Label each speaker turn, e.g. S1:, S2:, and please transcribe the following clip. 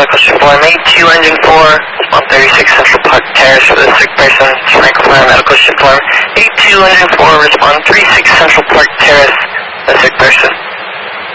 S1: Medical Ship Alarm 82, Engine 4, respond 36 Central Park Terrace for the sick person. Franklin Fire Medical Ship Alarm 82, Engine 4, respond 36 Central Park Terrace, the sick person.